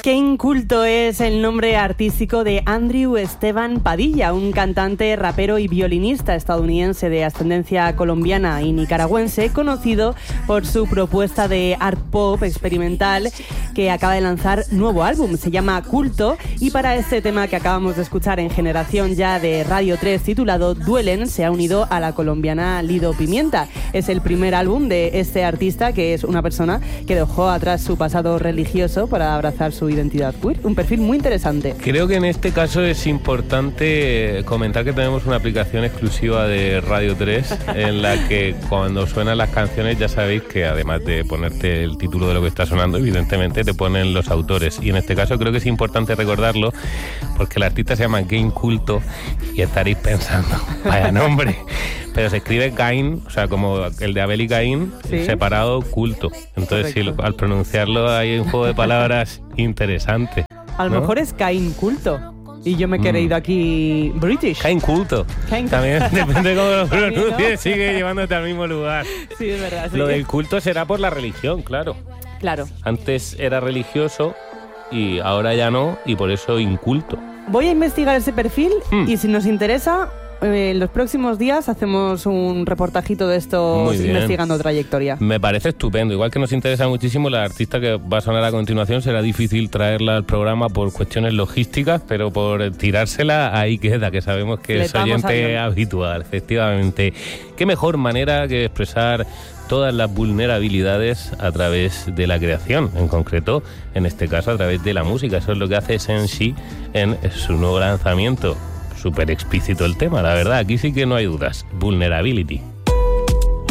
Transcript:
Kane Culto es el nombre artístico de Andrew Esteban Padilla, un cantante, rapero y violinista estadounidense de ascendencia colombiana y nicaragüense, conocido por su propuesta de art pop experimental que acaba de lanzar nuevo álbum. Se llama Culto, y para este tema que acabamos de escuchar en Generación Ya de Radio 3 titulado Duelen, se ha unido a la colombiana Lido Pimienta. Es el primer álbum de este artista, que es una persona que dejó atrás su pasado religioso para abrazar su identidad queer. Un perfil muy interesante. Creo que en este caso es importante comentar que tenemos una aplicación exclusiva de Radio 3 en la que cuando suenan las canciones ya sabéis que además de ponerte el título de lo que está sonando, evidentemente te ponen los autores, y en este caso creo que es importante recordarlo porque el artista se llama Kane Culto y estaréis pensando, vaya nombre, pero se escribe Cain, o sea, como el de Abel y Caín, ¿sí? Separado, culto. Entonces, sí, al pronunciarlo hay un juego de palabras interesante. A lo mejor es Cain Culto. Y yo me he creído aquí British. Cain Culto. También depende de cómo lo pronuncies, ¿no? Sigue llevándote al mismo lugar. Sí, es verdad. Sí. Lo del culto será por la religión, claro. Claro. Antes era religioso y ahora ya no, y por eso inculto. Voy a investigar ese perfil y si nos interesa, en los próximos días hacemos un reportajito de esto investigando trayectoria. Me parece estupendo. Igual que nos interesa muchísimo la artista que va a sonar a continuación, será difícil traerla al programa por cuestiones logísticas, pero por tirársela ahí queda, que sabemos que es oyente habitual, efectivamente. Qué mejor manera que expresar todas las vulnerabilidades a través de la creación, en concreto, en este caso, a través de la música. Eso es lo que hace Senshi en su nuevo lanzamiento. Súper explícito el tema, la verdad, aquí sí que no hay dudas. Vulnerability.